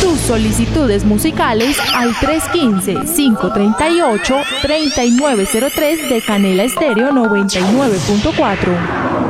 Tus solicitudes musicales al 315-538-3903 de Canela Estéreo 99.4.